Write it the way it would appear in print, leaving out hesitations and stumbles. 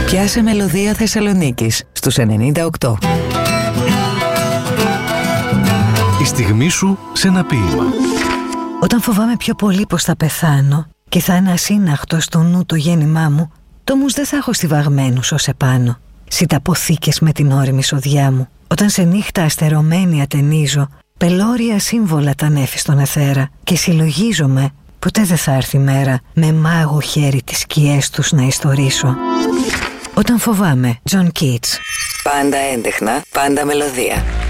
Πιάσε μελωδία Θεσσαλονίκης στους 98. Η στιγμή σου σε ένα ποίημα. Όταν φοβάμαι πιο πολύ πως θα πεθάνω και θα είναι ασύναχτο στο νου το γέννημά μου, το όμως δεν θα έχω στιβαγμένους ως επάνω. Σιταποθήκες με την ώριμη σοδιά μου. Όταν σε νύχτα αστερωμένη ατενίζω, πελώρια σύμβολα τα νέφη στον εθέρα και συλλογίζομαι ποτέ δεν θα έρθει μέρα με μάγο χέρι τις σκιές τους να ιστορίσω. Όταν φοβάμαι, John Keats. Πάντα έντεχνα, πάντα μελωδία.